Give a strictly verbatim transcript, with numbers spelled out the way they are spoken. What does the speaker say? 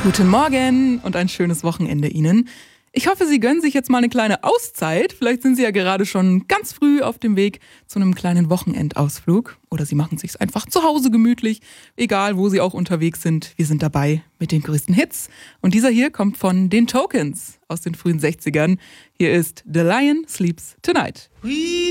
Guten Morgen und ein schönes Wochenende Ihnen. Ich hoffe, Sie gönnen sich jetzt mal eine kleine Auszeit. Vielleicht sind Sie ja gerade schon ganz früh auf dem Weg zu einem kleinen Wochenendausflug. Oder Sie machen es sich einfach zu Hause gemütlich. Egal, wo Sie auch unterwegs sind. Wir sind dabei mit den größten Hits. Und dieser hier kommt von den Tokens aus den frühen sechzigern. Hier ist The Lion Sleeps Tonight.